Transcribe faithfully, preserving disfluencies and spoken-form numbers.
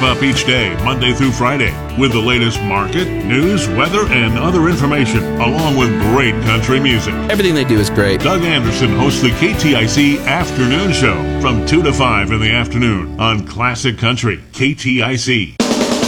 up each day, Monday through Friday, with the latest market, news, weather, and other information, along with great country music. Everything they do is great. Doug Anderson hosts the K T I C Afternoon Show from two to five in the afternoon on Classic Country K T I C.